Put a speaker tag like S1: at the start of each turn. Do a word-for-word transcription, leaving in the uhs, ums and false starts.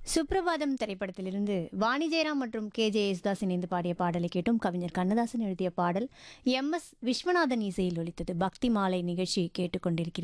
S1: சுப்ரபாதம் திரைப்படத்திலிருந்து வாணி ஜெயராம் மற்றும் K J Yesudas இணைந்து பாடிய பாடலை கேட்டும். கவிஞர் கண்ணதாசன் எழுதிய பாடல் எம் எஸ் விஸ்வநாதன் இசையில் ஒலித்தது. பக்தி மாலை நிகழ்ச்சி கேட்டுக்கொண்டிருக்கிறீர்கள்.